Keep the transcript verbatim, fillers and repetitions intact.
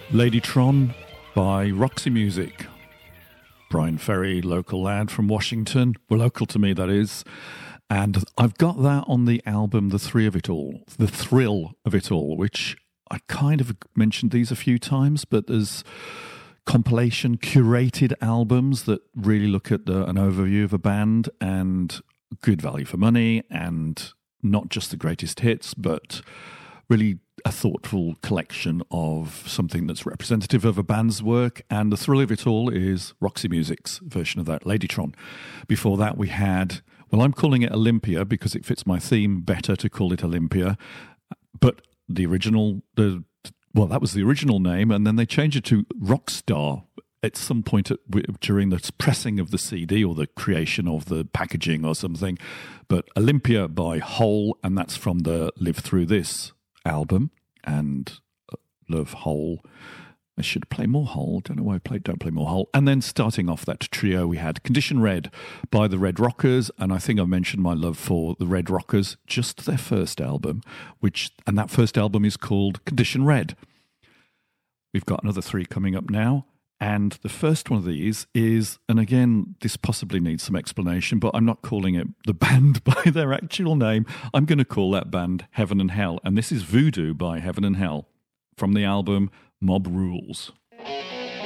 Ladytron by Roxy Music. Brian Ferry, local lad from Washington. Well, local to me, that is. And I've got that on the album The Three of It All, The Thrill of It All, which I kind of mentioned these a few times, but there's compilation, curated albums that really look at the, an overview of a band and good value for money and not just the greatest hits, but really a thoughtful collection of something that's representative of a band's work. And The Thrill of It All is Roxy Music's version of that, Ladytron. Before that, we had, well, I'm calling it Olympia because it fits my theme better to call it Olympia. But the original, the well, that was the original name, and then they changed it to Rockstar at some point at, during the pressing of the C D or the creation of the packaging or something. But Olympia by Hole, and that's from the Live Through This album, and Love Hole. I should play more Hole. Don't know why I played, don't play more Hole. And then starting off that trio, we had Condition Red by the Red Rockers, and I think I mentioned my love for the Red Rockers, just their first album, which and that first album is called Condition Red. We've got another three coming up now, and the first one of these is, and again, this possibly needs some explanation, but I'm not calling it the band by their actual name. I'm going to call that band Heaven and Hell, and this is Voodoo by Heaven and Hell from the album Mob Rules.